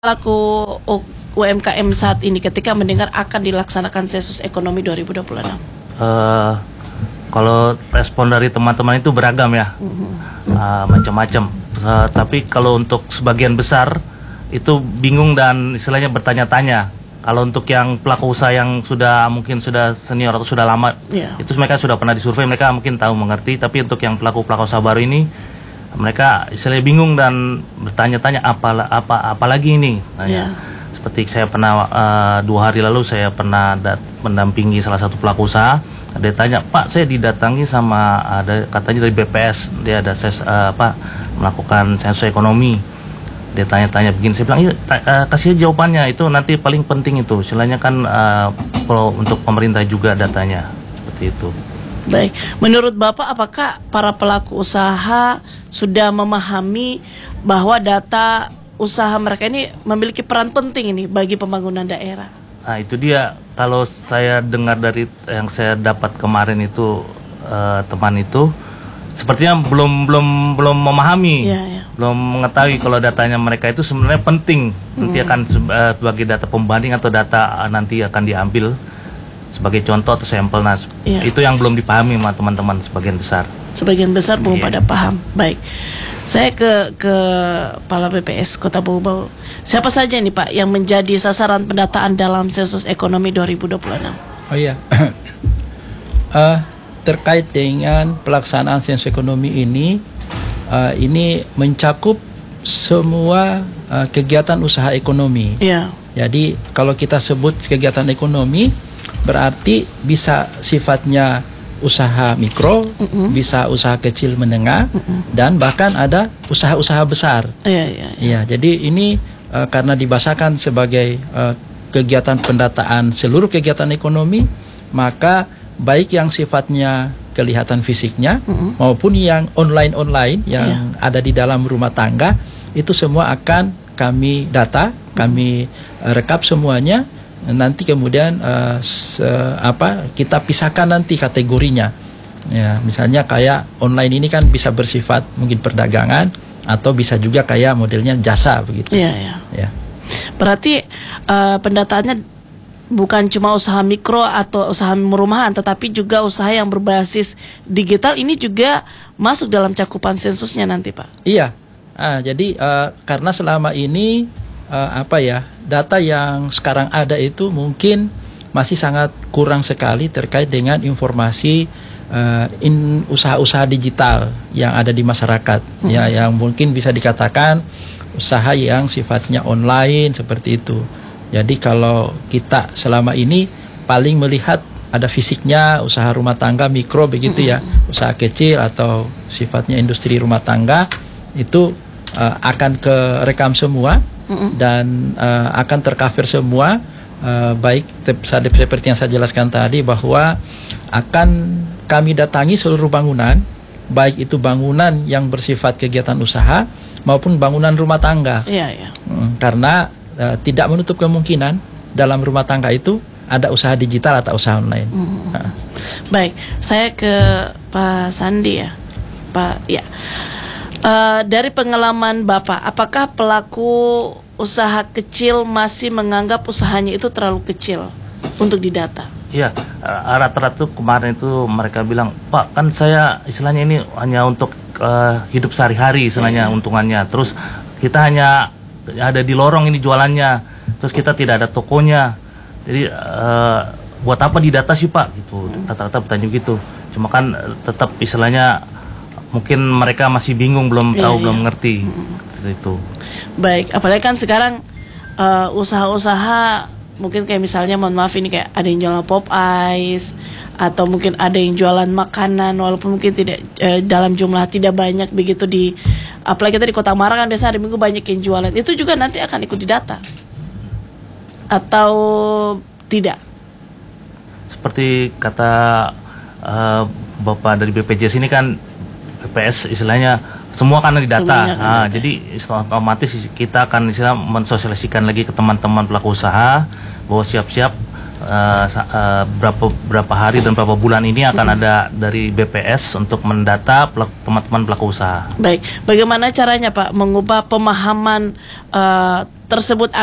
pelaku UMKM saat ini ketika mendengar akan dilaksanakan sensus ekonomi 2026? Kalau respon dari teman-teman itu beragam ya, macam-macam. Tapi kalau untuk sebagian besar itu bingung dan istilahnya bertanya-tanya. Kalau untuk yang pelaku usaha yang mungkin sudah senior atau sudah lama, itu mereka sudah pernah disurvei, mereka mungkin tahu mengerti. Tapi untuk yang pelaku usaha baru ini, mereka istilahnya bingung dan bertanya-tanya apa lagi ini. Seperti saya pernah 2 hari lalu saya pernah mendampingi salah satu pelaku usaha. Dia tanya, Pak, saya didatangi sama katanya dari BPS, dia ada melakukan sensus ekonomi. Dia tanya-tanya begini, saya bilang, kasih jawabannya, itu nanti paling penting itu. Istilahnya kan untuk pemerintah juga datanya, seperti itu. Baik, menurut Bapak apakah para pelaku usaha sudah memahami bahwa data usaha mereka ini memiliki peran penting ini bagi pembangunan daerah? Nah itu dia, kalau saya dengar dari yang saya dapat kemarin itu teman itu sepertinya belum memahami, belum mengetahui kalau datanya mereka itu sebenarnya penting. Nanti akan sebagai data pembanding atau data nanti akan diambil sebagai contoh atau sampel. Nah, itu yang belum dipahami sama teman-teman sebagian besar. Sebagian besar belum pada paham. Baik, saya ke Kepala BPS Kota Bau-Bau. Siapa saja nih Pak yang menjadi sasaran pendataan dalam sensus ekonomi 2026? Oh iya, terkait dengan pelaksanaan sensus ekonomi ini mencakup semua kegiatan usaha ekonomi. Jadi kalau kita sebut kegiatan ekonomi, berarti bisa sifatnya usaha mikro, bisa usaha kecil menengah, dan bahkan ada usaha-usaha besar. Jadi ini karena dibahasakan sebagai kegiatan pendataan seluruh kegiatan ekonomi, maka baik yang sifatnya kelihatan fisiknya maupun yang online yang ada di dalam rumah tangga, itu semua akan kami data, kami rekap semuanya. Nanti kemudian kita pisahkan nanti kategorinya. Ya, misalnya kayak online ini kan bisa bersifat mungkin perdagangan atau bisa juga kayak modelnya jasa begitu. Berarti pendataannya bukan cuma usaha mikro atau usaha rumahan, tetapi juga usaha yang berbasis digital ini juga masuk dalam cakupan sensusnya nanti, Pak. Iya. Jadi karena selama ini data yang sekarang ada itu mungkin masih sangat kurang sekali terkait dengan informasi usaha-usaha digital yang ada di masyarakat, yang mungkin bisa dikatakan usaha yang sifatnya online seperti itu. Jadi kalau kita selama ini paling melihat ada fisiknya usaha rumah tangga mikro begitu ya, usaha kecil atau sifatnya industri rumah tangga itu akan kerekam semua. Dan akan tercover semua, baik seperti yang saya jelaskan tadi bahwa akan kami datangi seluruh bangunan, baik itu bangunan yang bersifat kegiatan usaha maupun bangunan rumah tangga. Karena tidak menutup kemungkinan dalam rumah tangga itu ada usaha digital atau usaha online. Baik, saya ke Pak Sandi ya, Pak. Dari pengalaman Bapak, apakah pelaku usaha kecil masih menganggap usahanya itu terlalu kecil untuk didata? Iya, rata-rata kemarin itu mereka bilang, Pak, kan saya istilahnya ini hanya untuk hidup sehari-hari istilahnya untungannya. Terus kita hanya ada di lorong ini jualannya, terus kita tidak ada tokonya. Jadi buat apa didata sih Pak? Gitu, rata-rata bertanya gitu. Cuma kan tetap istilahnya mungkin mereka masih bingung, belum tahu, belum mengerti itu. Baik, apalagi kan sekarang usaha-usaha mungkin kayak misalnya, mohon maaf ini kayak ada yang jualan pop ice atau mungkin ada yang jualan makanan walaupun mungkin tidak dalam jumlah tidak banyak begitu apalagi kita di Kota Marang kan biasanya hari Minggu banyak yang jualan. Itu juga nanti akan ikut didata atau tidak? Seperti kata Bapak dari BPJS ini kan, BPS istilahnya semua kan didata. Jadi otomatis kita akan mensosialisasikan lagi ke teman-teman pelaku usaha bahwa siap-siap berapa hari dan berapa bulan ini akan ada dari BPS untuk mendata teman-teman pelaku usaha. Baik, bagaimana caranya Pak mengubah pemahaman tersebut